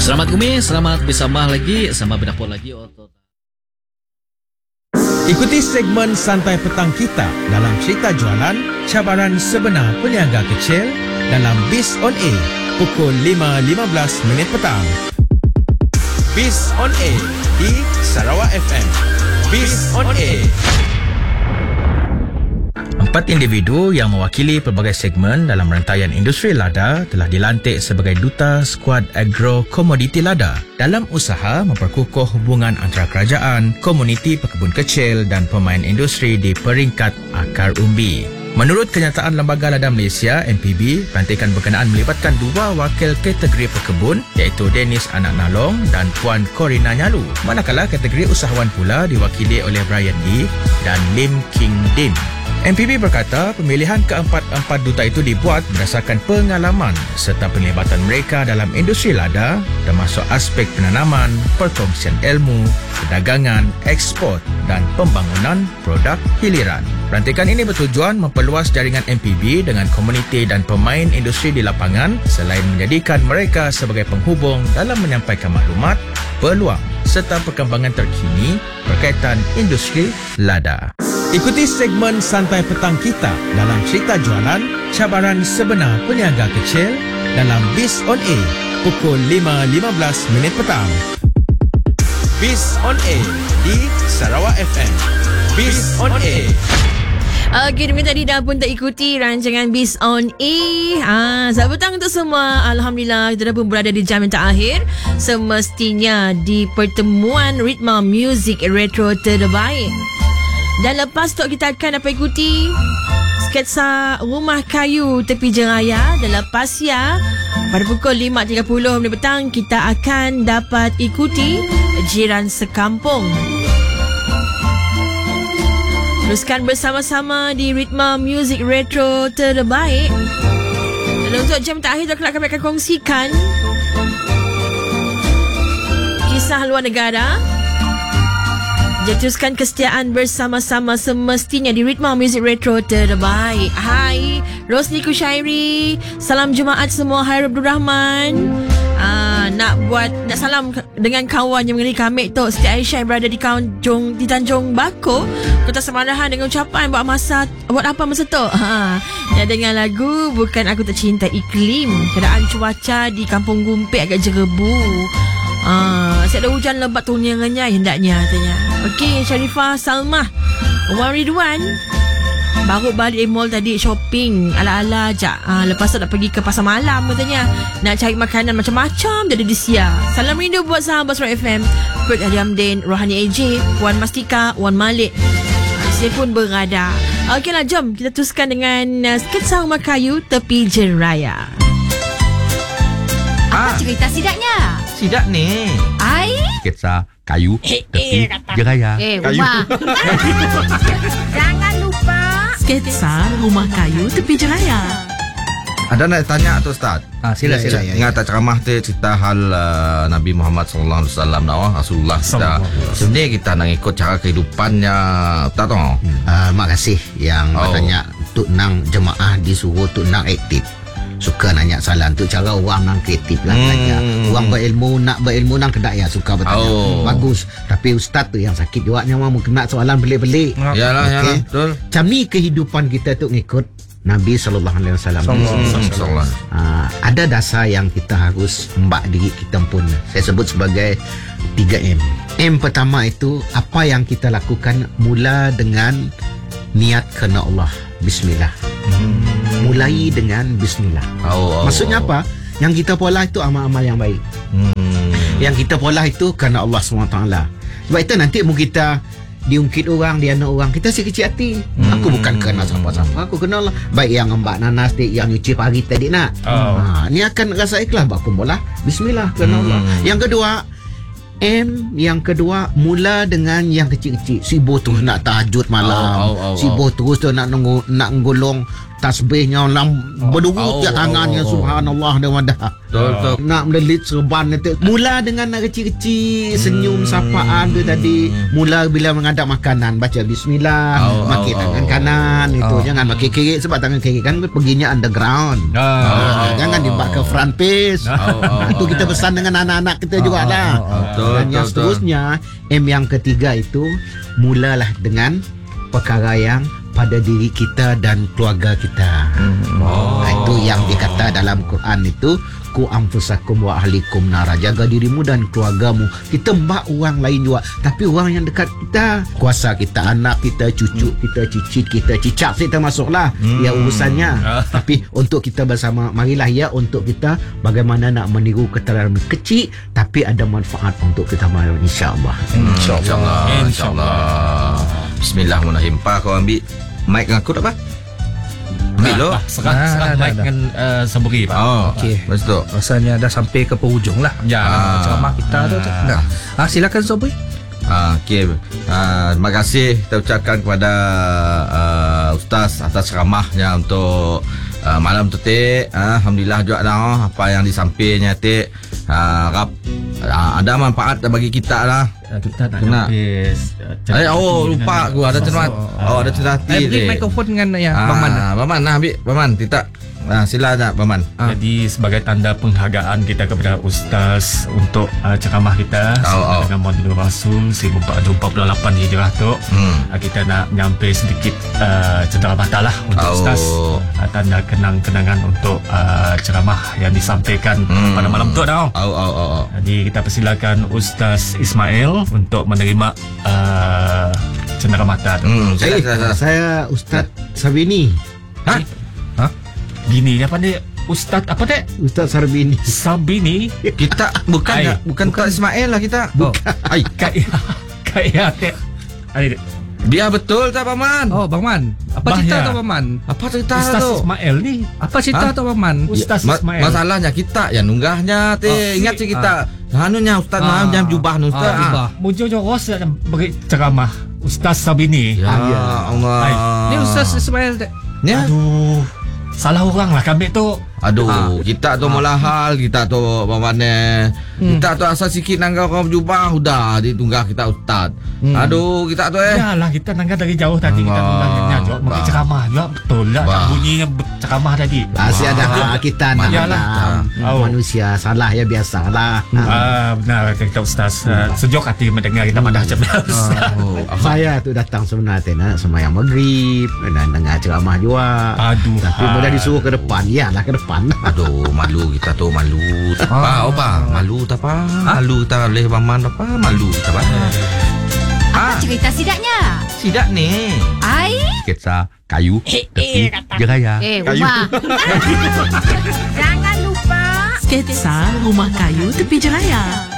Selamat Umi, selamat bersama lagi, selamat berdapat lagi. Ikuti segmen Santai Petang kita dalam cerita jualan cabaran sebenar peniaga kecil dalam Biz on Air pukul 5.15 minit petang. Biz on Air di Sarawak FM. Biz on Air. 4 individu yang mewakili pelbagai segmen dalam rantaian industri lada telah dilantik sebagai duta skuad agro komoditi lada dalam usaha memperkukuh hubungan antara kerajaan, komuniti pekebun kecil dan pemain industri di peringkat akar umbi. Menurut kenyataan Lembaga Lada Malaysia (MPB), pelantikan berkenaan melibatkan 2 wakil kategori pekebun iaitu Dennis Anak Nalong dan Puan Corina Nyalu, manakala kategori usahawan pula diwakili oleh Brian Lee dan Lim King Dim. MPB berkata pemilihan keempat-empat duta itu dibuat berdasarkan pengalaman serta penglibatan mereka dalam industri lada termasuk aspek penanaman, perkongsian ilmu, perdagangan, ekspor dan pembangunan produk hiliran. Pelantikan ini bertujuan memperluas jaringan MPB dengan komuniti dan pemain industri di lapangan selain menjadikan mereka sebagai penghubung dalam menyampaikan maklumat, peluang serta perkembangan terkini berkaitan industri lada. Ikuti segmen Santai Petang kita dalam cerita jualan cabaran sebenar peniaga kecil dalam Biz on Air pukul 5.15 minit petang. Biz on Air di Sarawak FM. Biz on Air. Okey, demi tadi dah pun tak ikuti rancangan Biz on Air. Selamat petang untuk semua. Alhamdulillah, kita dah pun berada di jam yang terakhir. Semestinya di pertemuan Ritma Music Retro terbaik. Dan lepas tu kita akan dapat ikuti sketsa Rumah Kayu Tepi Jeraya. Dan lepas ya, pada pukul 5.30 minit petang, kita akan dapat ikuti Jiran Sekampung. Teruskan bersama-sama di Ritma Music Retro terbaik. Dan untuk jam terakhir, kami akan kongsikan kisah luar negara. Teruskan kesetiaan bersama-sama semestinya di Ritma Music Retro terbaik. Hai, Rosni Kushairi. Salam Jumaat semua. Hai Abdul Rahman. Nak salam dengan kawan yang mengenai kami tu, Siti Aisyah yang berada di Tanjung Bako, Kota Semarahan, dengan ucapan buat apa masa tu. Dan dengan lagu Bukan Aku Tak Cinta Iklim. Keadaan cuaca di Kampung Gumpik agak jerebu. Siap ada hujan lebat turunnya hendaknya katanya. Okey, Sharifah Salmah, Wan Ridwan baru balik mall tadi shopping ala-ala je. Lepas tu nak pergi ke pasar malam katanya, nak cari makanan macam-macam jadi di Sia. Salam rindu buat sahabat Surat FM, Kut Ali Amdin, Rohani AJ, Wan Mastika, Wan Malik. Saya pun berada. Okeylah, jom kita teruskan dengan sketsa Rumah Kayu Tepi Jeraya. Apa cerita sidaknya? Sidak ni sketsa kayu tepi jeraya. Rumah. Jangan lupa Sketsa Rumah Kayu Tepi Jeraya. Ada nak tanya tu Ustaz? Sila. Ingat tak ceramah tu cerita hal Nabi Muhammad sallallahu alaihi wasallam Rasulullah kita. Sebenarnya kita nak ikut cara kehidupannya tak tahu. Mak kasih yang bertanya untuk nang jemaah disuruh untuk nang aktif. Suka nanya soalan tu, cara orang nang kreatif lah tanya. Orang berilmu nang kedai ya suka bertanya. Bagus. Tapi ustaz tu yang sakit jawabnya mau kena soalan belik-belik. Yalah, betul. Macam ni kehidupan kita tu ngikut Nabi sallallahu alaihi wasallam. Ada dasar yang kita harus mbak diri kita pun. Saya sebut sebagai 3M. M pertama itu apa yang kita lakukan mula dengan niat kerana Allah. Bismillah. Mulai dengan bismillah. Maksudnya apa? Yang kita pola itu amal-amal yang baik. Yang kita pola itu kerana Allah SWT. Sebab itu nanti mu kita diungkit orang, diana orang, kita si kecil hati. Aku bukan kerana siapa-siapa, aku kenal Allah. Baik yang Mbak Nanas yang nyuci pagi tadi nak. Ni akan rasa ikhlas. Aku pola bismillah kerana Allah. Yang kedua, M yang kedua, mula dengan yang kecil-kecil. Sibuk terus nak tahajud malam, sibuk terus tu nak nggolong tasbihnya berdurut tiap tangannya subhanallah dan wadah. Betul. Nak melilit serban itu. Mula dengan nak kecil-kecil senyum sapaan tu tadi. Mula bila mengadap makanan baca bismillah, makan tangan kanan itu. Jangan pakai kiri sebab tangan kiri kan perginya underground. Jangan dibawa ke front page. Itu kita pesan dengan anak-anak kita juga lah. Dan yang seterusnya M yang ketiga itu mulalah dengan perkara yang pada diri kita dan keluarga kita. Itu yang dikata dalam Quran itu ku anfusakum wa ahlikum nara. Jaga dirimu dan keluargamu. Kita mbak orang lain juga, tapi orang yang dekat kita, kuasa kita, anak kita, cucu kita, cicit kita, cicak kita masuklah ya urusannya. Tapi untuk kita bersama, marilah ya untuk kita bagaimana nak meniru keterangan kecil tapi ada manfaat untuk kita malam, insya-Allah. InsyaAllah. Bismillahirrahmanirrahim. Pak, kau ambil mic dengan aku tak, Pak? Ambil lo. Serang mic dengan Sabri, Pak. Okey. Betul. Rasanya dah sampai ke penghujung lah. Ceramah kita tu. Silakan Sobri. Okey. Terima kasih kita ucapkan kepada Ustaz atas ceramahnya untuk malam tu, Tik. Alhamdulillah juga dah apa yang disampaikannya, Tik. Harap ada manfaat bagi kita lah. Kita nak lupa aku ada cermat. Ada cermat hati. Beri mikrofon dengan Bang Man. Bang Man ambil. Bang Man, tidak. Sila tak, Bang Man. Jadi sebagai tanda penghargaan kita kepada Ustaz untuk ceramah kita dengan Maulid Rasul 1448 Hijrah tu, kita nak nyampai sedikit cenderamata lah untuk Ustaz, tanda kenang-kenangan untuk ceramah yang disampaikan pada malam tu dah. Jadi kita persilakan Ustaz Ismail untuk menerima cenderamata tu. Saya Ustaz Sabini. Gini apa ni Ustaz apa dek? Ustaz Sarbini. Sabini. Kita bukan Ustaz Ismail lah kita. Kayak dek. Biar betul tak, Bang Man? Bang Man. Apa cerita tu, Bang Man? Apa cerita Ustaz tu? Ismail ni. Apa cerita tu, Bang Man? Ustaz Ismail. Masalahnya kita yang nunggahnya, Ingat sih kita. Hanunya Ustaz jam jubah nu Ustaz. Muncul ros dan beri ceramah Ustaz Sabini. Ya Allah. Ni Ustaz Ismail dek. Ya. Aduh. Salah orang lah kami tu. Kita tu malahal, kita tu mana? Kita tu asal sikit nangga kau jubah udah ditunggah kita Ustaz. Kita tu Yalah kita nangga dari jauh tadi kita tunggahnya juga bagi ceramah juga betul lah bunyinya ceramah tadi. Masih ada kita nak manusia salah ya biasalah. Benar kata Ustaz. Sejak hati mendengar kita madah ceramah. Saya tu datang sebenarnya nak sembahyang maghrib dan dengar ceramah juga. Tapi mudah disuruh ke depan. Yalah ke depan. Malu kita tu malu. Apa? Malu tak apa? Malu kita oleh Bang Man apa? Malu kita apa? Apa cerita sidaknya? Sidak ni. Sketsa kayu tepi jeraya. Rumah. Jangan lupa Sketsa rumah kayu tepi jeraya.